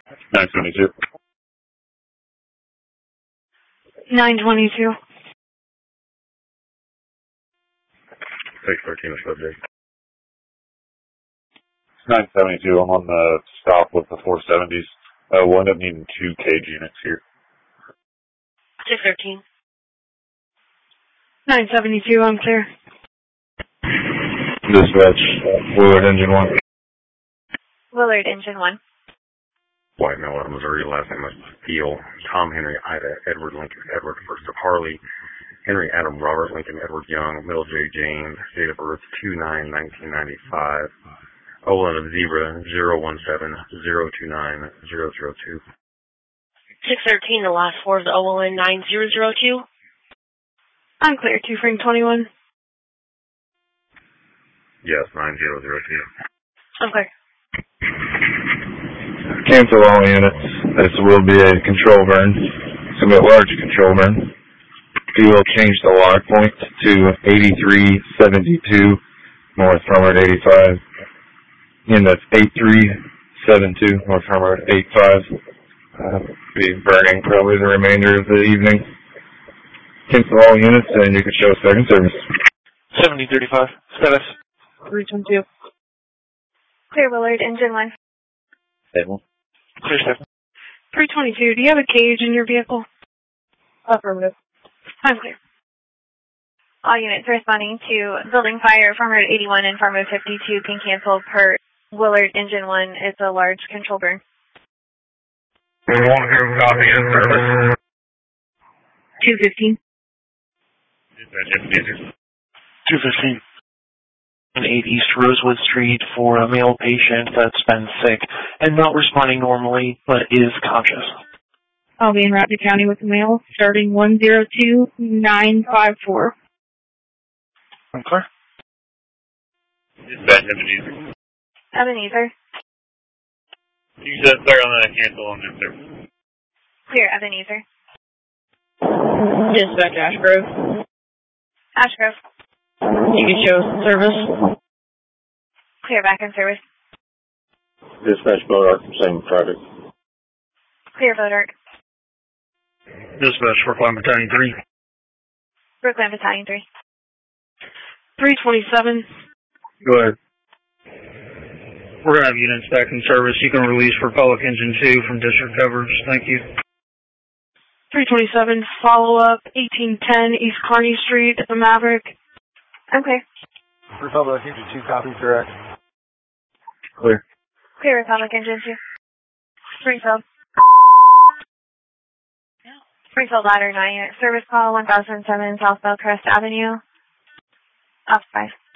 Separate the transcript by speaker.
Speaker 1: 972.
Speaker 2: 922.
Speaker 1: 613 is subject. 972. I'm on the stop with the 470s. We'll end up needing 2 cage units here.
Speaker 2: 613. 972, I'm clear.
Speaker 1: Dispatch, Willard Engine 1.
Speaker 2: Willard Engine 1.
Speaker 1: White Male, Missouri, last name is Steele. Tom Henry, Ida, Edward Lincoln, Edward, first of Harley. Henry Adam Robert Lincoln Edward Young, Middle J. James, date of birth 2/9/1995. Olin of Zebra 017-029-002.
Speaker 2: 613, the last four of the OLN 9002. I'm clear, 2 frame 21.
Speaker 1: Yes, 9002.
Speaker 2: I'm clear.
Speaker 3: Cancel all units. This will be a control burn. It's going to be a large control burn. We will change the log point to 8372 North Farmer 85. And that's 8372 North Farmer 85. Be burning probably the remainder of the evening. Cancel all units and you can show second service.
Speaker 4: 7035. Status.
Speaker 2: 322. Clear, Willard, Engine 1.
Speaker 1: Stable.
Speaker 4: Clear, Stephen.
Speaker 2: 322, do you have a cage in your vehicle? Affirmative. I'm clear. All units responding to building fire, Farm Road 81 and Farm Road 52 can cancel per Willard Engine 1. It's a large control burn. 215.
Speaker 4: 215. 8 East Rosewood Street for a male patient that's been sick and not responding normally, but is conscious.
Speaker 2: I'll be in route to county with the mail, starting 102954.
Speaker 4: I'm clear.
Speaker 1: Dispatch Ebenezer.
Speaker 2: Ebenezer.
Speaker 1: You said start on that cancel on this service.
Speaker 2: Clear, Ebenezer.
Speaker 5: Dispatch Ashgrove.
Speaker 2: Ashgrove.
Speaker 5: You can show service.
Speaker 2: Clear, back in service.
Speaker 1: Dispatch Bodark, same project.
Speaker 2: Clear, Bodark.
Speaker 6: Dispatch, Brookline Battalion 3.
Speaker 2: Brookline Battalion 3. 327.
Speaker 6: Go ahead. We're going to have units back in service. You can release for Public Engine 2 from district coverage. Thank you.
Speaker 2: 327, follow up, 1810 East Kearney Street, the Maverick. Okay.
Speaker 7: Republic Engine 2, copies direct.
Speaker 3: Clear.
Speaker 2: Clear, Republic Engine 2. Springfield. Springfield Ladder 9 unit. Service call 1007 South Bellcrest Avenue. Off 5.